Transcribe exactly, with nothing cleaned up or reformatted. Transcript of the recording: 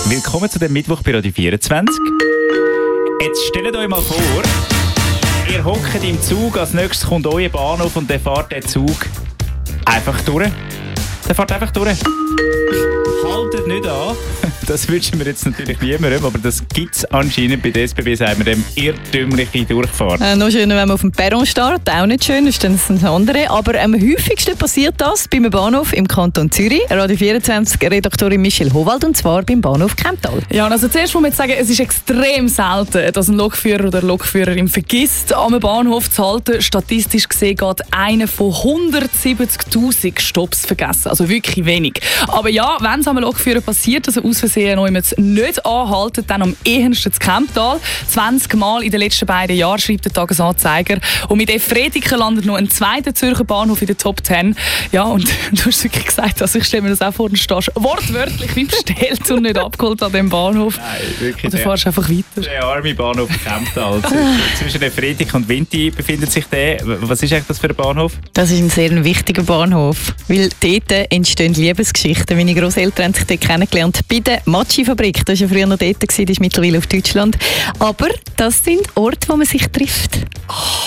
Willkommen zu dem Mittwoch bei Radio vierundzwanzig. Jetzt stellt euch mal vor, ihr hockt im Zug, als nächstes kommt euer Bahnhof und der fährt den Zug einfach durch. Der fährt einfach durch. Haltet nicht an. Das wünschen wir jetzt natürlich niemandem, aber das gibt es anscheinend bei der S B B, sagen wir dem irrtümliche Durchfahren. Äh, noch schöner, wenn man auf dem Perron steht, auch nicht schön, ist dann das andere. Aber am häufigsten passiert das beim Bahnhof im Kanton Zürich. Radio vierundzwanzig Redaktorin Michelle Howald, und zwar beim Bahnhof Kemptal. Ja, also zuerst muss man jetzt sagen, es ist extrem selten, dass ein Lokführer oder Lokführerin vergisst, am Bahnhof zu halten. Statistisch gesehen geht einer von hundertsiebzigtausend Stopps vergessen. Also wirklich wenig. Aber ja, wenn es einem Lokführer passiert, dass er aus Versehen noch nicht anhalten, dann am ehesten zu Kemptal. zwanzig Mal in den letzten beiden Jahren, schreibt der Tagesanzeiger. Und mit F. Frediken landet noch ein zweiter Zürcher Bahnhof in der Top zehn. Ja, und du hast wirklich gesagt, also ich stelle mir das auch vor, du stehst wortwörtlich wie bestellt und nicht abgeholt an dem Bahnhof. Nein, wirklich. Oder fahrst einfach weiter. Der arme Bahnhof Kemptal. Zwischen der Frediken und Winti befindet sich der. Was ist eigentlich das für ein Bahnhof? Das ist ein sehr wichtiger Bahnhof, weil dort entstehen Liebesgeschichten. Meine Grosseltern haben sich dort kennengelernt bei der Matschi-Fabrik. Das war ja früher noch dort, die ist mittlerweile auf Deutschland. Aber das sind Orte, wo man sich trifft. Oh.